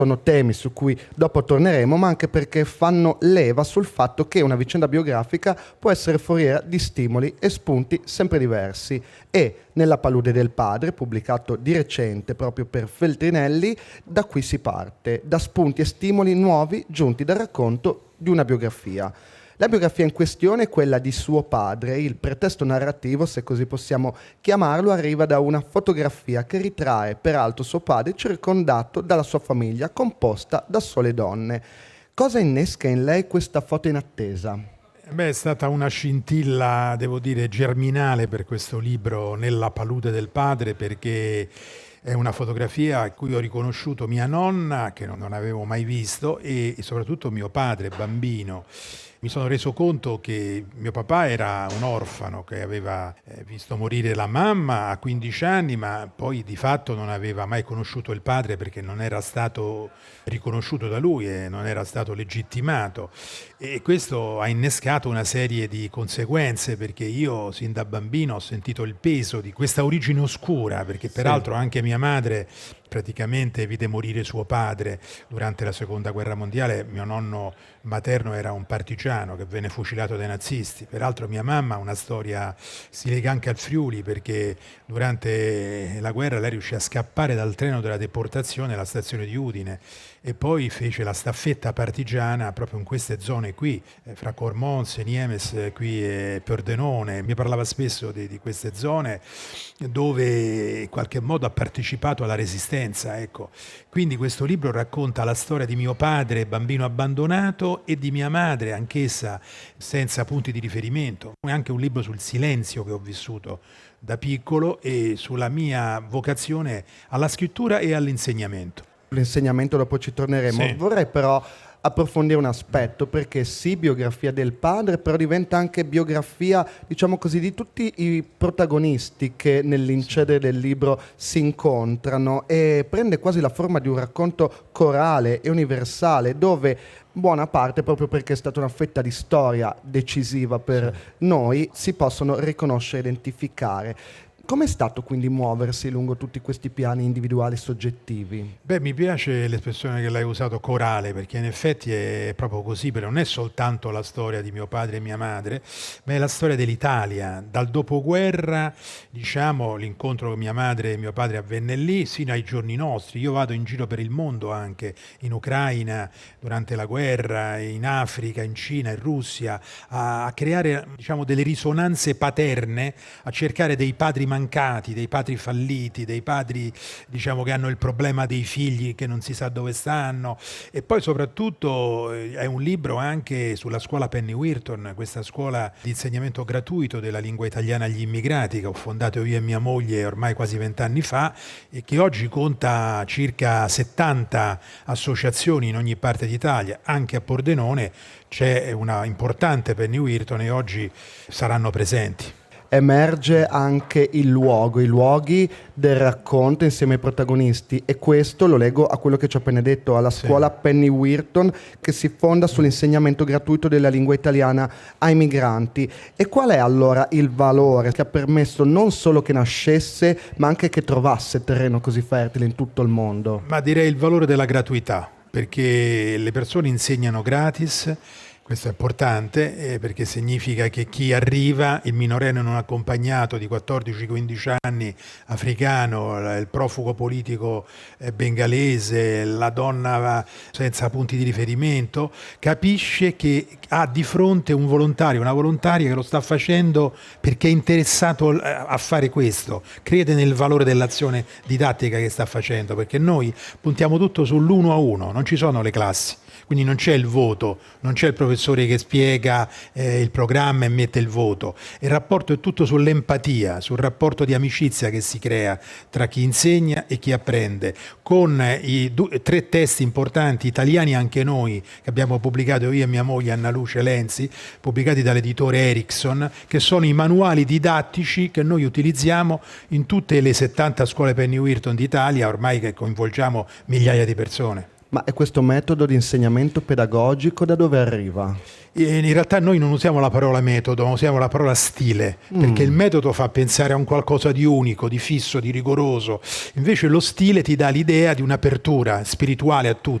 Sono temi su cui dopo torneremo, ma anche perché fanno leva sul fatto che una vicenda biografica può essere foriera di stimoli e spunti sempre diversi. E nella palude del padre, pubblicato di recente proprio per Feltrinelli, da qui si parte, da spunti e stimoli nuovi giunti dal racconto di una biografia. La biografia in questione è quella di suo padre. Il pretesto narrativo, se così possiamo chiamarlo, arriva da una fotografia che ritrae peraltro suo padre circondato dalla sua famiglia, composta da sole donne. Cosa innesca in lei questa foto inattesa? Beh, è stata una scintilla, devo dire, germinale per questo libro Nella palude del padre, perché è una fotografia a cui ho riconosciuto mia nonna, che non avevo mai visto, e soprattutto mio padre, bambino. Mi sono reso conto che mio papà era un orfano che aveva visto morire la mamma a 15 anni, ma poi di fatto non aveva mai conosciuto il padre perché non era stato riconosciuto da lui e non era stato legittimato. E questo ha innescato una serie di conseguenze, perché io sin da bambino ho sentito il peso di questa origine oscura, perché peraltro anche mia madre praticamente vide morire suo padre durante la seconda guerra mondiale. Mio nonno materno era un partigiano che venne fucilato dai nazisti. Peraltro mia mamma ha una storia, si lega anche al Friuli, perché durante la guerra lei riuscì a scappare dal treno della deportazione alla stazione di Udine e poi fece la staffetta partigiana proprio in queste zone qui, fra Cormons, Niemes, qui e Pordenone. Mi parlava spesso di queste zone dove in qualche modo ha partecipato alla resistenza, ecco. Quindi questo libro racconta la storia di mio padre, bambino abbandonato, e di mia madre, anch'essa senza punti di riferimento. È anche un libro sul silenzio che ho vissuto da piccolo e sulla mia vocazione alla scrittura e all'insegnamento. L'insegnamento dopo ci torneremo. Sì. Vorrei però approfondire un aspetto, perché sì, biografia del padre, però diventa anche biografia, diciamo così, di tutti i protagonisti che nell'incedere del libro si incontrano, e prende quasi la forma di un racconto corale e universale, dove buona parte, proprio perché è stata una fetta di storia decisiva per noi, si possono riconoscere e identificare. Com'è stato quindi muoversi lungo tutti questi piani individuali e soggettivi? Beh, mi piace l'espressione che l'hai usato, corale, perché in effetti è proprio così, perché non è soltanto la storia di mio padre e mia madre, ma è la storia dell'Italia. Dal dopoguerra, diciamo, l'incontro con mia madre e mio padre avvenne lì, sino ai giorni nostri. Io vado in giro per il mondo, anche in Ucraina, durante la guerra, in Africa, in Cina, in Russia, a creare, diciamo, delle risonanze paterne, a cercare dei padri mancati, dei padri falliti, dei padri, diciamo, che hanno il problema dei figli che non si sa dove stanno. E poi soprattutto è un libro anche sulla scuola Penny Wheaton, questa scuola di insegnamento gratuito della lingua italiana agli immigrati che ho fondato io e mia moglie ormai quasi 20 anni fa, e che oggi conta circa 70 associazioni in ogni parte d'Italia. Anche a Pordenone c'è una importante Penny Wheaton e oggi saranno presenti. Emerge anche il luogo, i luoghi del racconto insieme ai protagonisti, e questo lo leggo a quello che ci ha appena detto, alla scuola Penny Wheaton, che si fonda sull'insegnamento gratuito della lingua italiana ai migranti. E qual è allora il valore che ha permesso non solo che nascesse, ma anche che trovasse terreno così fertile in tutto il mondo? Ma direi il valore della gratuità, perché le persone insegnano gratis. Questo è importante perché significa che chi arriva, il minorenne non accompagnato di 14-15 anni, africano, il profugo politico bengalese, la donna senza punti di riferimento, capisce che ha di fronte un volontario, una volontaria che lo sta facendo perché è interessato a fare questo, crede nel valore dell'azione didattica che sta facendo, perché noi puntiamo tutto sull'uno a uno, non ci sono le classi. Quindi non c'è il voto, non c'è il professore che spiega il programma e mette il voto. Il rapporto è tutto sull'empatia, sul rapporto di amicizia che si crea tra chi insegna e chi apprende, con i 3 testi importanti, italiani anche noi, che abbiamo pubblicato io e mia moglie Anna Luce Lenzi, pubblicati dall'editore Erickson, che sono i manuali didattici che noi utilizziamo in tutte le 70 scuole Penny Wheaton d'Italia, ormai che coinvolgiamo migliaia di persone. Ma è questo metodo di insegnamento pedagogico da dove arriva? In realtà noi non usiamo la parola metodo, ma usiamo la parola stile, perché il metodo fa pensare a un qualcosa di unico, di fisso, di rigoroso. Invece lo stile ti dà l'idea di un'apertura spirituale a tutti.